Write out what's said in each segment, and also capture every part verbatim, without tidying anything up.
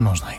nożnej.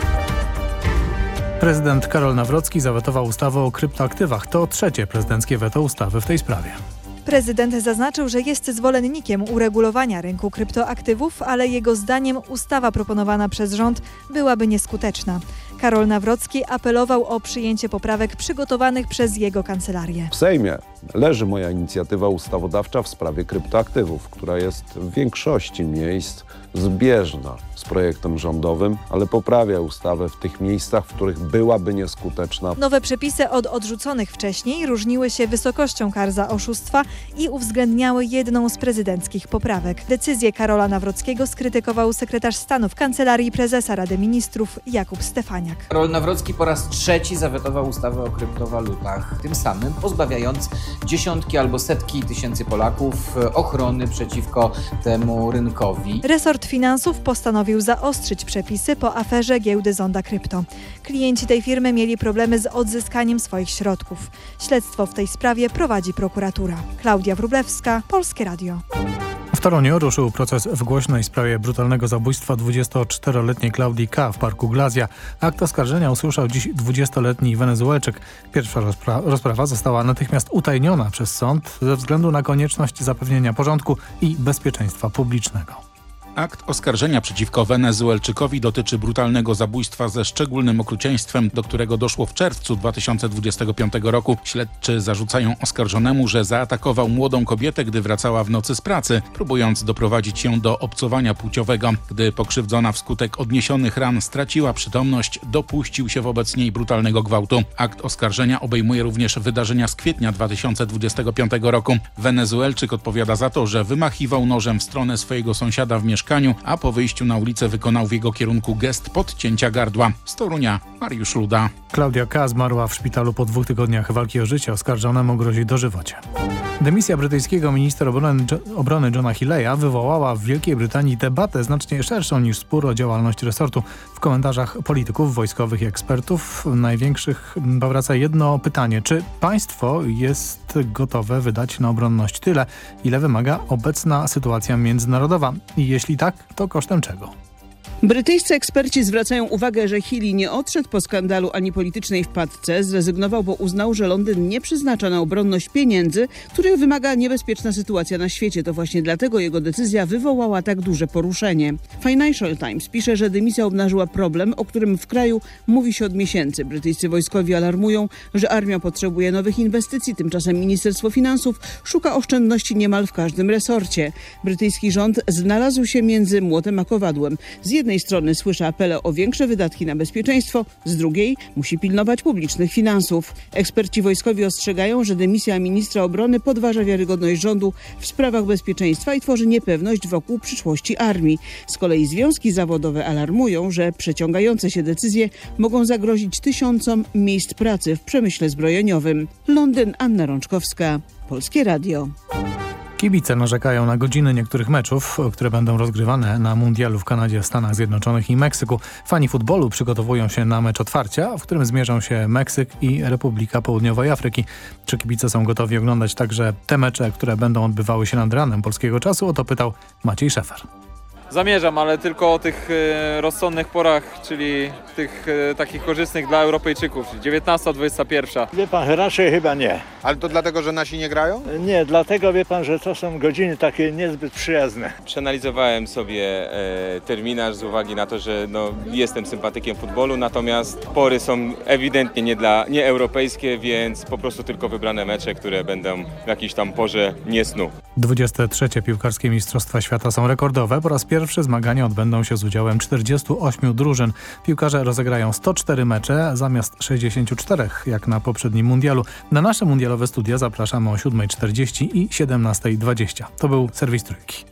Prezydent Karol Nawrocki zawetował ustawę o kryptoaktywach. To trzecie prezydenckie weto ustawy w tej sprawie. Prezydent zaznaczył, że jest zwolennikiem uregulowania rynku kryptoaktywów, ale jego zdaniem ustawa proponowana przez rząd byłaby nieskuteczna. Karol Nawrocki apelował o przyjęcie poprawek przygotowanych przez jego kancelarię. W Sejmie leży moja inicjatywa ustawodawcza w sprawie kryptoaktywów, która jest w większości miejsc zbieżna z projektem rządowym, ale poprawia ustawę w tych miejscach, w których byłaby nieskuteczna. Nowe przepisy od odrzuconych wcześniej różniły się wysokością kar za oszustwa i uwzględniały jedną z prezydenckich poprawek. Decyzję Karola Nawrockiego skrytykował sekretarz stanu w Kancelarii Prezesa Rady Ministrów Jakub Stefaniak. Karol Nawrocki po raz trzeci zawetował ustawę o kryptowalutach, tym samym pozbawiając dziesiątki albo setki tysięcy Polaków ochrony przeciwko temu rynkowi. Resort Finansów postanowił zaostrzyć przepisy po aferze giełdy Zonda Krypto. Klienci tej firmy mieli problemy z odzyskaniem swoich środków. Śledztwo w tej sprawie prowadzi prokuratura. Klaudia Wróblewska, Polskie Radio. W Toruniu ruszył proces w głośnej sprawie brutalnego zabójstwa dwudziestoczteroletniej Klaudii K. w parku Glazja. Akt oskarżenia usłyszał dziś dwudziestoletni Wenezuelczyk. Pierwsza rozpra- rozprawa została natychmiast utajniona przez sąd ze względu na konieczność zapewnienia porządku i bezpieczeństwa publicznego. Akt oskarżenia przeciwko Wenezuelczykowi dotyczy brutalnego zabójstwa ze szczególnym okrucieństwem, do którego doszło w czerwcu dwa tysiące dwudziestego piątego roku. Śledczy zarzucają oskarżonemu, że zaatakował młodą kobietę, gdy wracała w nocy z pracy, próbując doprowadzić ją do obcowania płciowego. Gdy pokrzywdzona wskutek odniesionych ran straciła przytomność, dopuścił się wobec niej brutalnego gwałtu. Akt oskarżenia obejmuje również wydarzenia z kwietnia dwa tysiące dwudziestego piątego roku. Wenezuelczyk odpowiada za to, że wymachiwał nożem w stronę swojego sąsiada w mieszkaniu, a po wyjściu na ulicę wykonał w jego kierunku gest podcięcia gardła. Z Torunia Mariusz Luda. Klaudia K. zmarła w szpitalu po dwóch tygodniach walki o życie. Oskarżonemu grozi dożywocie. Dymisja brytyjskiego ministra obrony, obrony Johna Healey'a wywołała w Wielkiej Brytanii debatę znacznie szerszą niż spór o działalność resortu. W komentarzach polityków, wojskowych i ekspertów największych powraca jedno pytanie. Czy państwo jest gotowe wydać na obronność tyle, ile wymaga obecna sytuacja międzynarodowa? I jeśli tak, to kosztem czego? Brytyjscy eksperci zwracają uwagę, że Healey nie odszedł po skandalu ani politycznej wpadce, zrezygnował, bo uznał, że Londyn nie przeznacza na obronność pieniędzy, których wymaga niebezpieczna sytuacja na świecie. To właśnie dlatego jego decyzja wywołała tak duże poruszenie. Financial Times pisze, że dymisja obnażyła problem, o którym w kraju mówi się od miesięcy. Brytyjscy wojskowi alarmują, że armia potrzebuje nowych inwestycji, tymczasem Ministerstwo Finansów szuka oszczędności niemal w każdym resorcie. Brytyjski rząd znalazł się między młotem a kowadłem. Z jednej Z jednej strony słyszy apele o większe wydatki na bezpieczeństwo, z drugiej musi pilnować publicznych finansów. Eksperci wojskowi ostrzegają, że dymisja ministra obrony podważa wiarygodność rządu w sprawach bezpieczeństwa i tworzy niepewność wokół przyszłości armii. Z kolei związki zawodowe alarmują, że przeciągające się decyzje mogą zagrozić tysiącom miejsc pracy w przemyśle zbrojeniowym. Londyn, Anna Rączkowska, Polskie Radio. Kibice narzekają na godziny niektórych meczów, które będą rozgrywane na mundialu w Kanadzie, Stanach Zjednoczonych i Meksyku. Fani futbolu przygotowują się na mecz otwarcia, w którym zmierzą się Meksyk i Republika Południowej Afryki. Czy kibice są gotowi oglądać także te mecze, które będą odbywały się nad ranem polskiego czasu? O to pytał Maciej Szefer. Zamierzam, ale tylko o tych e, rozsądnych porach, czyli tych e, takich korzystnych dla Europejczyków, dziewiętnasta dwudziesta pierwsza. Wie pan, raczej chyba nie. Ale to dlatego, że nasi nie grają? Nie, dlatego wie pan, że to są godziny takie niezbyt przyjazne. Przeanalizowałem sobie e, terminarz z uwagi na to, że no, jestem sympatykiem futbolu, natomiast pory są ewidentnie nie dla nie europejskie, więc po prostu tylko wybrane mecze, które będą w jakiejś tam porze nie snu. dwudzieste trzecie piłkarskie Mistrzostwa Świata są rekordowe. Po raz pierwszy zmagania odbędą się z udziałem czterdziestu ośmiu drużyn. Piłkarze rozegrają sto cztery mecze zamiast sześćdziesięciu czterech jak na poprzednim mundialu. Na nasze mundialowe studia zapraszamy o siódma czterdzieści i siedemnasta dwadzieścia. To był serwis Trójki.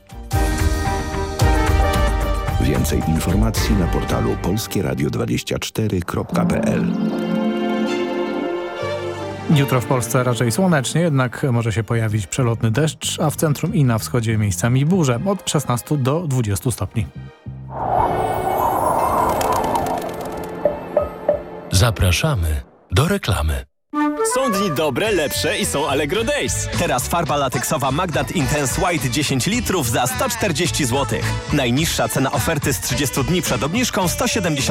Więcej informacji na portalu polskie radio dwadzieścia cztery kropka p l. Jutro w Polsce raczej słonecznie, jednak może się pojawić przelotny deszcz, a w centrum i na wschodzie miejscami burze od szesnastu do dwudziestu stopni. Zapraszamy do reklamy. Są dni dobre, lepsze i są Allegro Days. Teraz farba lateksowa Magnat Intense White dziesięć litrów za sto czterdzieści złotych. Najniższa cena oferty z trzydziestu dni przed obniżką sto siedemdziesiąt